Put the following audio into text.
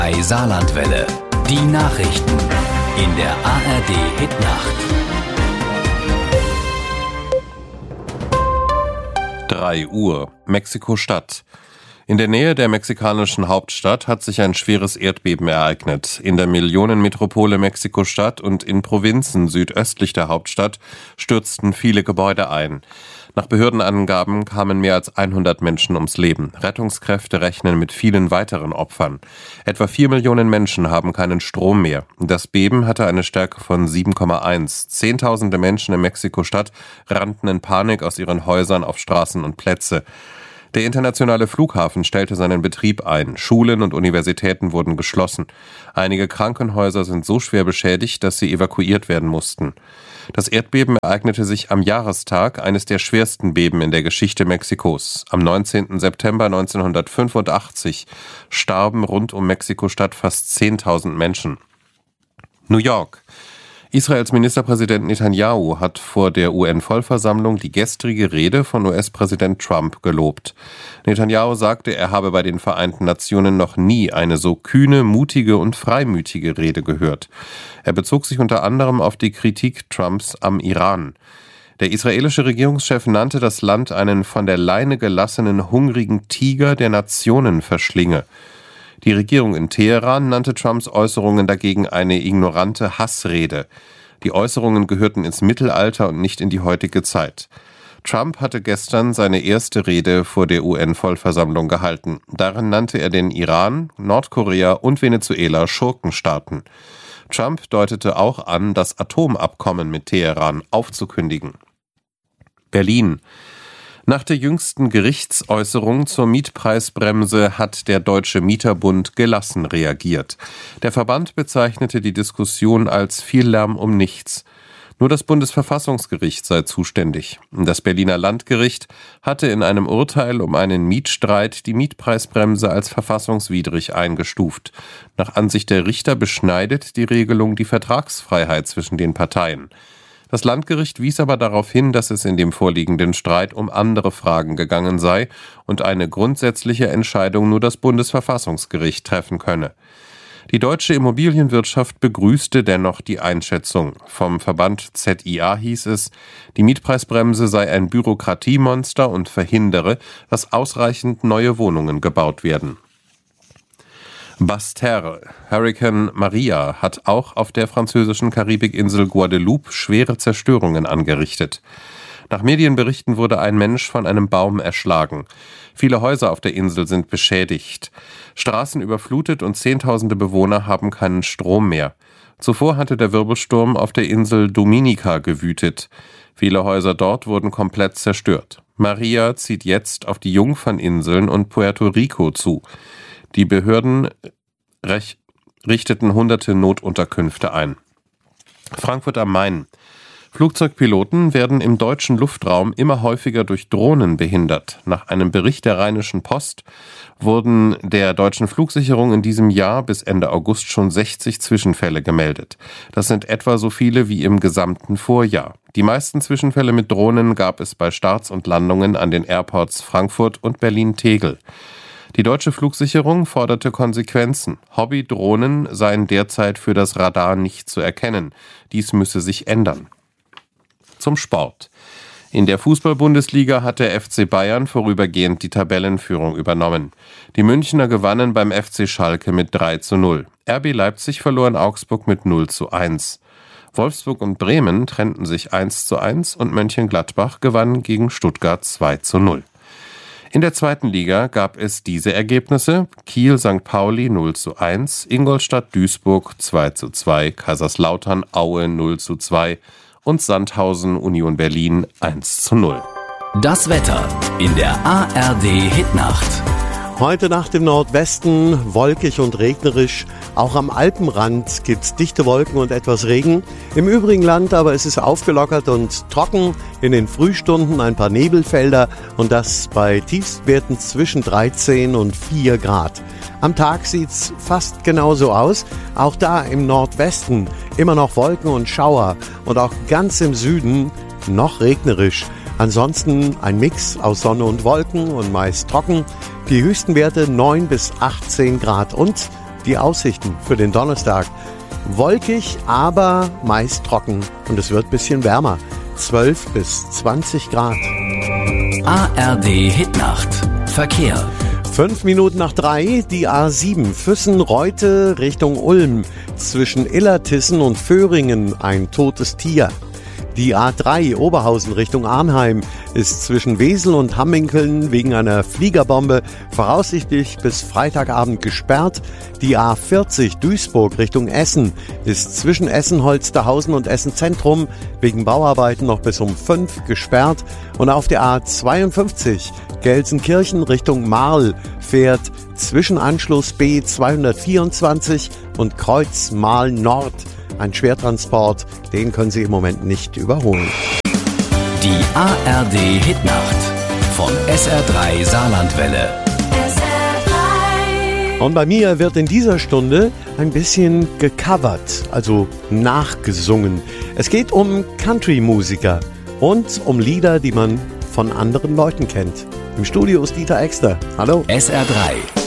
SR3 Saarlandwelle. Die Nachrichten in der ARD Hit-Nacht. 3 Uhr, Mexiko-Stadt. In der Nähe der mexikanischen Hauptstadt hat sich ein schweres Erdbeben ereignet. In der Millionenmetropole Mexiko-Stadt und in Provinzen südöstlich der Hauptstadt stürzten viele Gebäude ein. Nach Behördenangaben kamen mehr als 100 Menschen ums Leben. Rettungskräfte rechnen mit vielen weiteren Opfern. Etwa 4 Millionen Menschen haben keinen Strom mehr. Das Beben hatte eine Stärke von 7,1. Zehntausende Menschen in Mexiko-Stadt rannten in Panik aus ihren Häusern auf Straßen und Plätze. Der internationale Flughafen stellte seinen Betrieb ein. Schulen und Universitäten wurden geschlossen. Einige Krankenhäuser sind so schwer beschädigt, dass sie evakuiert werden mussten. Das Erdbeben ereignete sich am Jahrestag eines der schwersten Beben in der Geschichte Mexikos. Am 19. September 1985 starben rund um Mexiko-Stadt fast 10.000 Menschen. New York. Israels Ministerpräsident Netanyahu hat vor der UN-Vollversammlung die gestrige Rede von US-Präsident Trump gelobt. Netanyahu sagte, er habe bei den Vereinten Nationen noch nie eine so kühne, mutige und freimütige Rede gehört. Er bezog sich unter anderem auf die Kritik Trumps am Iran. Der israelische Regierungschef nannte das Land einen von der Leine gelassenen, hungrigen Tiger, der Nationen verschlinge. Die Regierung in Teheran nannte Trumps Äußerungen dagegen eine ignorante Hassrede. Die Äußerungen gehörten ins Mittelalter und nicht in die heutige Zeit. Trump hatte gestern seine erste Rede vor der UN-Vollversammlung gehalten. Darin nannte er den Iran, Nordkorea und Venezuela Schurkenstaaten. Trump deutete auch an, das Atomabkommen mit Teheran aufzukündigen. Berlin. Nach der jüngsten Gerichtsäußerung zur Mietpreisbremse hat der Deutsche Mieterbund gelassen reagiert. Der Verband bezeichnete die Diskussion als viel Lärm um nichts. Nur das Bundesverfassungsgericht sei zuständig. Das Berliner Landgericht hatte in einem Urteil um einen Mietstreit die Mietpreisbremse als verfassungswidrig eingestuft. Nach Ansicht der Richter beschneidet die Regelung die Vertragsfreiheit zwischen den Parteien. Das Landgericht wies aber darauf hin, dass es in dem vorliegenden Streit um andere Fragen gegangen sei und eine grundsätzliche Entscheidung nur das Bundesverfassungsgericht treffen könne. Die deutsche Immobilienwirtschaft begrüßte dennoch die Einschätzung. Vom Verband ZIA hieß es, die Mietpreisbremse sei ein Bürokratiemonster und verhindere, dass ausreichend neue Wohnungen gebaut werden. Basse-Terre. Hurrikan Maria hat auch auf der französischen Karibikinsel Guadeloupe schwere Zerstörungen angerichtet. Nach Medienberichten wurde ein Mensch von einem Baum erschlagen. Viele Häuser auf der Insel sind beschädigt. Straßen überflutet und Zehntausende Bewohner haben keinen Strom mehr. Zuvor hatte der Wirbelsturm auf der Insel Dominica gewütet. Viele Häuser dort wurden komplett zerstört. Maria zieht jetzt auf die Jungferninseln und Puerto Rico zu. Die Behörden richteten hunderte Notunterkünfte ein. Frankfurt am Main. Flugzeugpiloten werden im deutschen Luftraum immer häufiger durch Drohnen behindert. Nach einem Bericht der Rheinischen Post wurden der deutschen Flugsicherung in diesem Jahr bis Ende August schon 60 Zwischenfälle gemeldet. Das sind etwa so viele wie im gesamten Vorjahr. Die meisten Zwischenfälle mit Drohnen gab es bei Starts und Landungen an den Airports Frankfurt und Berlin-Tegel. Die deutsche Flugsicherung forderte Konsequenzen. Hobbydrohnen seien derzeit für das Radar nicht zu erkennen. Dies müsse sich ändern. Zum Sport. In der Fußball-Bundesliga hat der FC Bayern vorübergehend die Tabellenführung übernommen. Die Münchner gewannen beim FC Schalke mit 3:0. RB Leipzig verlor in Augsburg mit 0:1. Wolfsburg und Bremen trennten sich 1:1 und Mönchengladbach gewann gegen Stuttgart 2:0. In der zweiten Liga gab es diese Ergebnisse: Kiel St. Pauli 0:1, Ingolstadt Duisburg 2:2, Kaiserslautern Aue 0:2 und Sandhausen Union Berlin 1:0. Das Wetter in der ARD Hitnacht. Heute Nacht im Nordwesten wolkig und regnerisch. Auch am Alpenrand gibt's dichte Wolken und etwas Regen. Im übrigen Land aber ist es aufgelockert und trocken. In den Frühstunden ein paar Nebelfelder und das bei Tiefstwerten zwischen 13 und 4 Grad. Am Tag sieht's fast genauso aus. Auch da im Nordwesten immer noch Wolken und Schauer und auch ganz im Süden noch regnerisch. Ansonsten ein Mix aus Sonne und Wolken und meist trocken. Die höchsten Werte 9 bis 18 Grad und Die Aussichten für den Donnerstag. Wolkig, aber meist trocken und es wird ein bisschen wärmer. 12 bis 20 Grad. ARD Hitnacht. Verkehr. 5 Minuten nach 3, die A7 Füssen-Reute Richtung Ulm. Zwischen Illertissen und Föhringen ein totes Tier. Die A3 Oberhausen Richtung Arnheim ist zwischen Wesel und Hamminkeln wegen einer Fliegerbombe voraussichtlich bis Freitagabend gesperrt. Die A40 Duisburg Richtung Essen ist zwischen Essen-Holsterhausen und Essen-Zentrum wegen Bauarbeiten noch bis um 5 gesperrt. Und auf der A52 Gelsenkirchen Richtung Marl fährt zwischen Anschluss B 224 und Kreuz Marl Nord ein Schwertransport, den können Sie im Moment nicht überholen. Die ARD Hitnacht von SR3 Saarlandwelle. Und bei mir wird in dieser Stunde ein bisschen gecovert, also nachgesungen. Es geht um Country-Musiker und um Lieder, die man von anderen Leuten kennt. Im Studio ist Dieter Exter. Hallo. SR3